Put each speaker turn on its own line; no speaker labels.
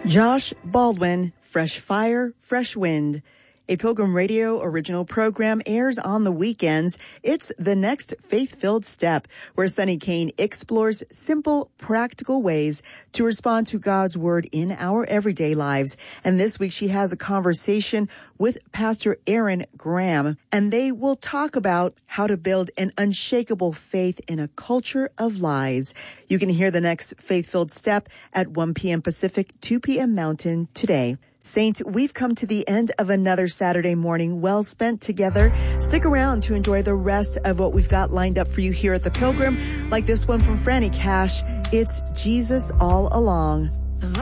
Josh Baldwin, Fresh Fire, Fresh Wind. A Pilgrim Radio original program airs on the weekends. It's The Next Faith-Filled Step, where Sunny Kane explores simple, practical ways to respond to God's Word in our everyday lives. And this week she has a conversation with Pastor Aaron Graham, and they will talk about how to build an unshakable faith in a culture of lies. You can hear The Next Faith-Filled Step at 1 p.m. Pacific, 2 p.m. Mountain today. Saints, we've come to the end of another Saturday morning well spent together. Stick around to enjoy the rest of what we've got lined up for you here at the Pilgrim, like this one from Franny Cash. It's Jesus All Along.